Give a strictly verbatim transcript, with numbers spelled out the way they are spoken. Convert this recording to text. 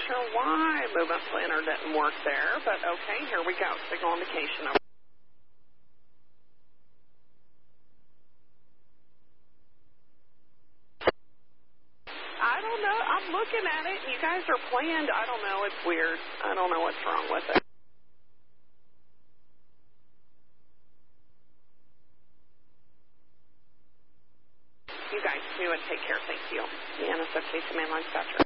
sure why movement planner didn't work there, but okay, here we go. Signal indication. I don't know. I'm looking at it. You guys are planned. I don't know. It's weird. I don't know what's wrong with it. You guys do it. Take care. Thank you. The N S F Chase Mainline Dispatcher.